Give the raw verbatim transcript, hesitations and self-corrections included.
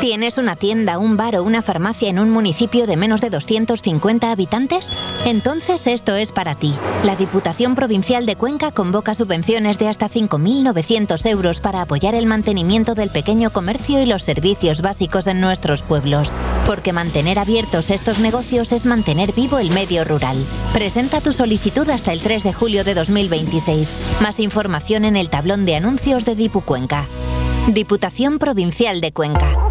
¿Tienes una tienda, un bar o una farmacia en un municipio de menos de doscientos cincuenta habitantes? Entonces esto es para ti. La Diputación Provincial de Cuenca convoca subvenciones de hasta cinco mil novecientos euros para apoyar el mantenimiento del pequeño comercio y los servicios básicos en nuestros pueblos. Porque mantener abiertos estos negocios es mantener vivo el medio rural. Presenta tu solicitud hasta el tres de julio de dos mil veintiséis. Más información en el tablón de anuncios de Dipu Cuenca. Diputación Provincial de Cuenca.